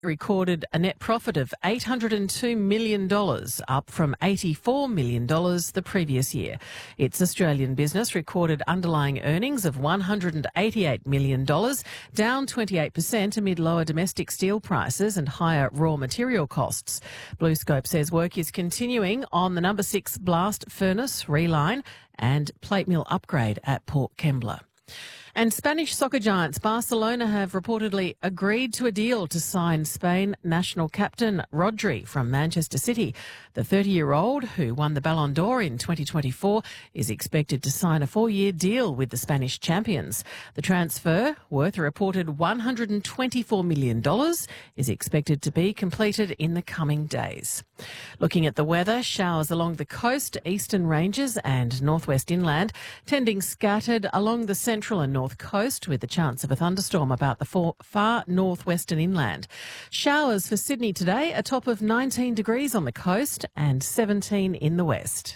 recorded a net profit of $802 million, up from $84 million the previous year. Its Australian business recorded underlying earnings of $188 million, down 28% amid lower domestic steel prices and higher raw material costs. BlueScope says work is continuing on the number 6 blast furnace reline and plate mill upgrade at Port Kembla. And Spanish soccer giants Barcelona have reportedly agreed to a deal to sign Spain national captain Rodri from Manchester City. The 30-year-old, who won the Ballon d'Or in 2024, is expected to sign a 4-year deal with the Spanish champions. The transfer, worth a reported $124 million, is expected to be completed in the coming days. Looking at the weather, showers along the coast, eastern ranges and northwest inland, tending scattered along the central and north coast with the chance of a thunderstorm about the far northwestern inland. Showers for Sydney today, a top of 19 degrees on the coast and 17 in the west.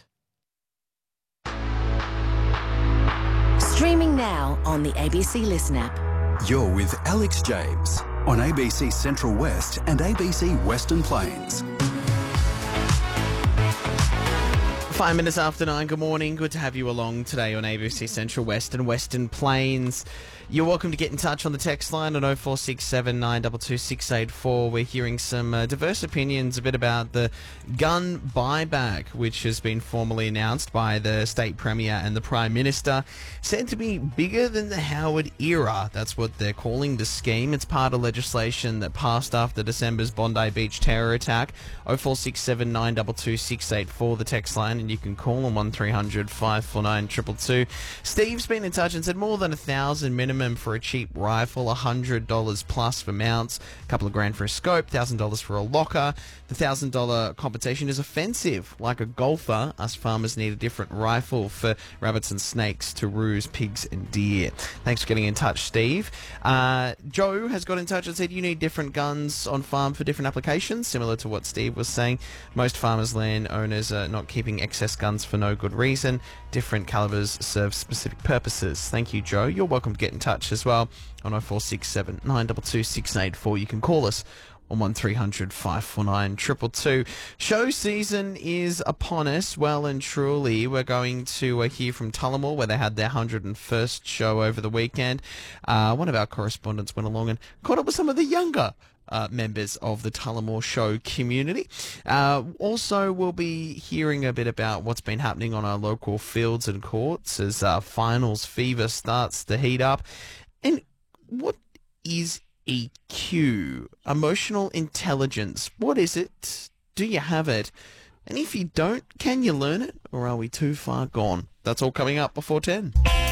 Streaming now on the ABC Listen app. You're with Alex James on ABC Central West and ABC Western Plains. 5 minutes after 9, good morning. Good to have you along today on ABC Central West and Western Plains. You're welcome to get in touch on the text line on 0467 922 684. We're hearing some diverse opinions a bit about the gun buyback, which has been formally announced by the State Premier and the Prime Minister. Said to be bigger than the Howard era. That's what they're calling the scheme. It's part of legislation that passed after December's Bondi Beach terror attack. 0467 922 684, the text line, and you can call on 1300 549 222. Steve's been in touch and said more than $1,000 minimum for a cheap rifle, $100 plus for mounts, a couple of grand for a scope, $1,000 for a locker. The $1,000 compensation is offensive. Like a golfer, us farmers need a different rifle for rabbits and snakes, taroos, pigs and deer. Thanks for getting in touch, Steve. Joe has got in touch and said you need different guns on farm for different applications, similar to what Steve was saying. Most farmers' land owners are not keeping excess guns for no good reason. Different calibers serve specific purposes. Thank you, Joe. You're welcome to get in touch as well on 0467 922 684. You can call us on 1300 549 222. Show season is upon us, well and truly. We're going to hear from Tullamore, where they had their 101st show over the weekend. One of our correspondents went along and caught up with some of the younger members of the Tullamore show community. Also, we'll be hearing a bit about what's been happening on our local fields and courts as finals fever starts to heat up. And what is EQ? Emotional intelligence. What is it? Do you have it? And if you don't, can you learn it? Or are we too far gone? That's all coming up before 10.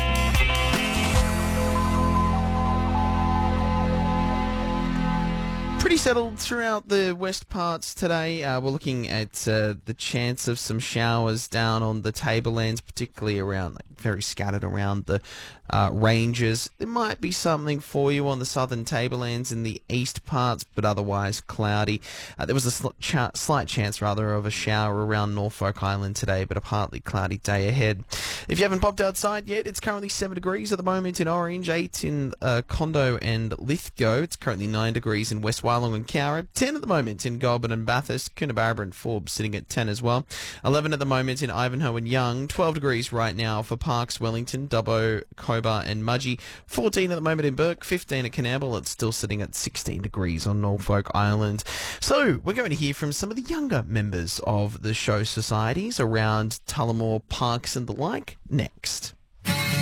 Pretty settled throughout the west parts today. We're looking at the chance of some showers down on the tablelands, particularly around, very scattered around the ranges. There might be something for you on the southern tablelands in the east parts, but otherwise cloudy. There was a slight chance, of a shower around Norfolk Island today, but a partly cloudy day ahead. If you haven't popped outside yet, it's currently 7 degrees at the moment in Orange, 8 in Condo and Lithgow. It's currently 9 degrees in West Wyalong and Cowra, 10 at the moment in Goulburn and Bathurst, Coonabarabra and Forbes sitting at 10 as well, 11 at the moment in Ivanhoe and Young, 12 degrees right now for Parkes, Wellington, Dubbo, Cobar and Mudgee, 14 at the moment in Burke, 15 at Canberra. It's still sitting at 16 degrees on Norfolk Island. So we're going to hear from some of the younger members of the show societies around Tullamore, Parkes and the like next.